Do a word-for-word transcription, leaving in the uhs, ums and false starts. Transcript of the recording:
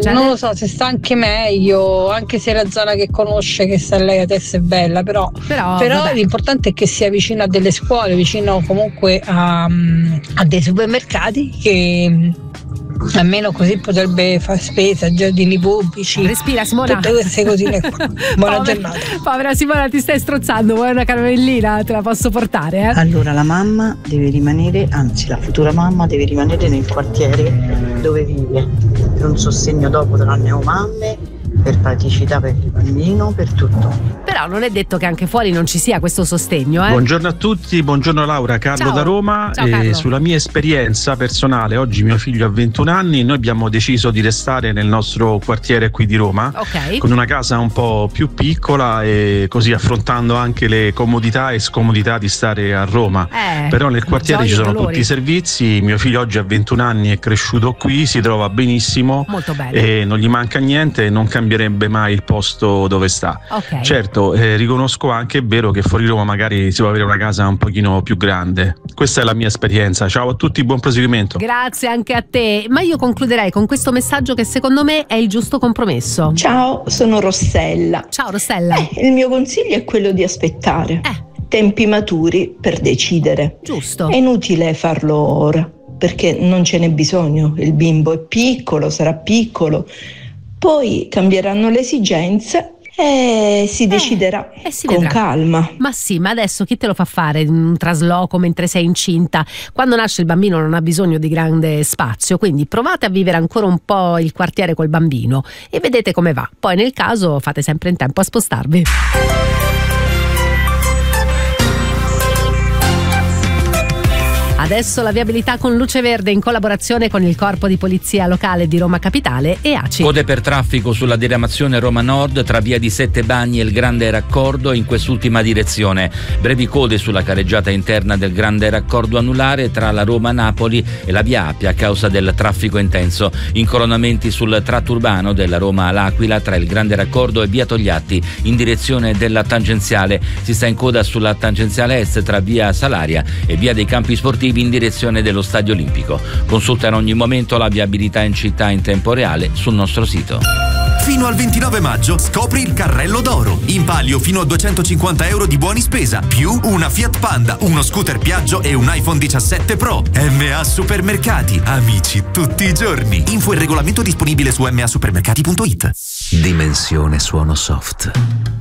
Cioè, non lo so se sta anche meglio, anche se la zona che conosce, che sa lei adesso è bella, però, però, però l'importante è che sia vicino a delle scuole, vicino comunque a, a dei supermercati, che almeno così potrebbe fare spesa, giardini pubblici. Respira, Simona. Tutte queste cosine qua. Buona povera, giornata. Povera Simona, ti stai strozzando, vuoi una caramellina? Te la posso portare, eh? Allora la mamma deve rimanere, anzi la futura mamma deve rimanere nel quartiere dove vive, per un sostegno dopo tra neomamme, per praticità per il bambino, per tutto. Però non è detto che anche fuori non ci sia questo sostegno, eh? Buongiorno a tutti, buongiorno Laura, Carlo Ciao. da Roma. Ciao, e Carlo. sulla mia esperienza personale, oggi mio figlio ha ventuno anni, noi abbiamo deciso di restare nel nostro quartiere qui di Roma, Ok. con una casa un po' più piccola e così affrontando anche le comodità e scomodità di stare a Roma. Eh, Però nel quartiere gioie ci e sono dolori. tutti i servizi, mio figlio oggi ha ventuno anni, è cresciuto qui, si trova benissimo. Molto bene. E non gli manca niente e non cambierebbe mai il posto dove sta. Ok. Certo, eh, riconosco anche, è vero che fuori Roma magari si può avere una casa un pochino più grande. Questa è la mia esperienza. Ciao a tutti, buon proseguimento. Grazie anche a te, ma io concluderei con questo messaggio che secondo me è il giusto compromesso. Ciao, sono Rossella. Ciao Rossella. Eh, il mio consiglio è quello di aspettare. Eh. Tempi maturi per decidere. Giusto. È inutile farlo ora, perché non ce n'è bisogno. Il bimbo è piccolo, sarà piccolo. Poi cambieranno le esigenze e si deciderà eh, si con vedrà. calma. Ma sì, ma adesso chi te lo fa fare un trasloco mentre sei incinta? Quando nasce il bambino non ha bisogno di grande spazio, quindi provate a vivere ancora un po' il quartiere col bambino e vedete come va. Poi nel caso fate sempre in tempo a spostarvi. Adesso la viabilità con Luce Verde in collaborazione con il Corpo di Polizia Locale di Roma Capitale e A C I. Code per traffico sulla diramazione Roma Nord tra via di Sette Bagni e il Grande Raccordo in quest'ultima direzione. Brevi code sulla careggiata interna del Grande Raccordo anulare tra la Roma-Napoli e la via Appia a causa del traffico intenso. Incoronamenti sul tratto urbano della Roma-L'Aquila tra il Grande Raccordo e via Togliatti in direzione della tangenziale. Si sta in coda sulla tangenziale est tra via Salaria e via dei Campi Sportivi in direzione dello Stadio Olimpico. Consulta in ogni momento la viabilità in città in tempo reale sul nostro sito. Fino al ventinove maggio scopri il carrello d'oro. In palio fino a duecentocinquanta euro di buoni spesa, più una Fiat Panda, uno scooter Piaggio e un iPhone diciassette Pro. M A Supermercati, amici tutti i giorni. Info e regolamento disponibile su m a supermercati punto it. Dimensione suono soft.